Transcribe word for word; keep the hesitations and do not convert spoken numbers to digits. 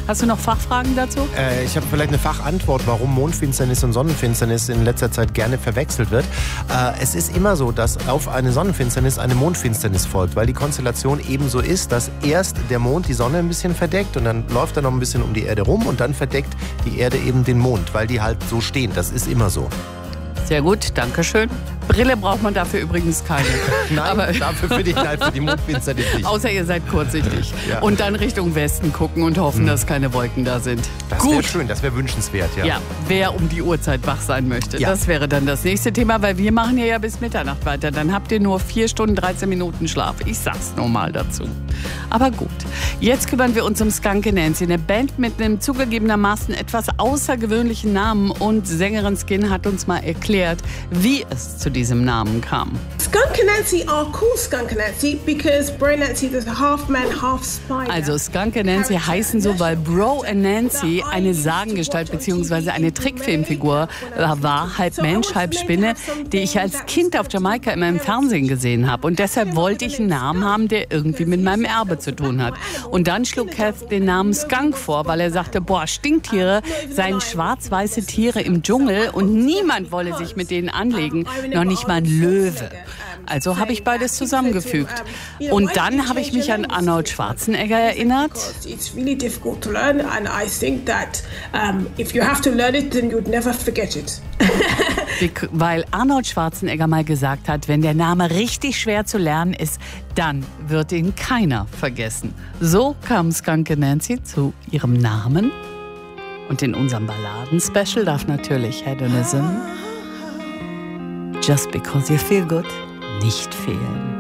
Hast du noch Fachfragen dazu? Äh, ich habe vielleicht eine Fachantwort, warum Mondfinsternis und Sonnenfinsternis in letzter Zeit gerne verwechselt wird. Äh, es ist immer so, dass auf eine Sonnenfinsternis eine Mondfinsternis folgt, weil die Konstellation eben so ist, dass erst der Mond die Sonne ein bisschen verdeckt und dann läuft er noch ein bisschen um die Erde rum und dann verdeckt die Erde eben den Mond, weil die halt so stehen. Das ist immer so. Sehr gut, danke schön. Brille braucht man dafür übrigens keine. Nein, aber dafür für die, nein, für die Mondfinsternis nicht. Außer ihr seid kurzsichtig. Ja. Und dann Richtung Westen gucken und hoffen, hm. dass keine Wolken da sind. Das wäre schön, das wäre wünschenswert, ja. Ja, wer um die Uhrzeit wach sein möchte. Ja. Das wäre dann das nächste Thema, weil wir machen ja bis Mitternacht weiter. Dann habt ihr nur vier Stunden, dreizehn Minuten Schlaf. Ich sag's nur mal dazu. Aber gut, jetzt kümmern wir uns um Skunky Nancy, eine Band mit einem zugegebenermaßen etwas außergewöhnlichen Namen. Und Sängerin Skin hat uns mal erklärt, wie es zu diesem Namen kam. Skunky Nancy are called Skunky Nancy because Bro Nancy is half man, half spider. Also Skunky Nancy heißen so, weil Bro and Nancy eine Sagengestalt bzw. eine Trickfilmfigur war, halb Mensch, halb Spinne, die ich als Kind auf Jamaika immer im Fernsehen gesehen habe. Und deshalb wollte ich einen Namen haben, der irgendwie mit meinem Erbe zu tun hat. Und dann schlug Kath den Namen Skunk vor, weil er sagte, boah, Stinktiere seien schwarz-weiße Tiere im Dschungel und niemand wolle sich mit denen anlegen, noch nicht mal ein Löwe. Also habe ich beides zusammengefügt. Und dann habe ich mich an Arnold Schwarzenegger erinnert. It's really difficult to learn and I think that um, if you have to learn it, then you'd never forget it. Weil Arnold Schwarzenegger mal gesagt hat, wenn der Name richtig schwer zu lernen ist, dann wird ihn keiner vergessen. So kam Skunky Nancy zu ihrem Namen. Und in unserem Balladen-Special darf natürlich Hedonism, Just Because You Feel Good, nicht fehlen.